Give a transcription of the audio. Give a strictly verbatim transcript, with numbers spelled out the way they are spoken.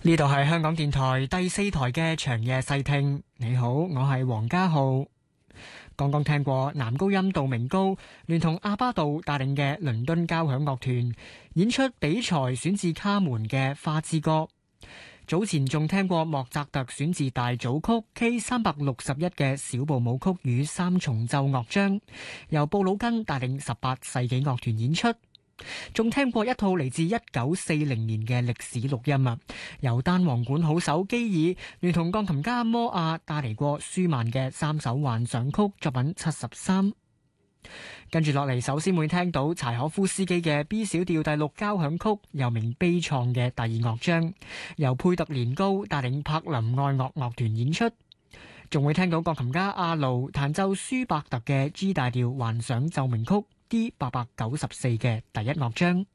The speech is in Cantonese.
呢度係香港電台第四台嘅長夜細聽。你好，我係黃家浩。剛剛聽過男高音杜明高聯同阿巴杜帶領嘅倫敦交響樂團演出比才選自卡門嘅花之歌。早前仲聽過莫扎特選自大組曲 K 三百六十一嘅小步舞曲與三重奏樂章，由布魯根帶領十八世紀樂團演出。仲聽過一套嚟自一九四零年嘅歷史錄音啊，由單簧管好手基爾聯同鋼琴家摩亞帶嚟過舒曼嘅三首幻想曲作品七十三。跟住落嚟，首先會聽到柴可夫斯基嘅 B 小調第六交響曲，又名悲愴嘅第二樂章，由佩特連高帶領柏林愛樂樂團演出。仲會聽到鋼琴家阿盧彈奏舒伯特嘅 G 大調幻想奏鳴曲 D 八百九十四嘅第一樂章。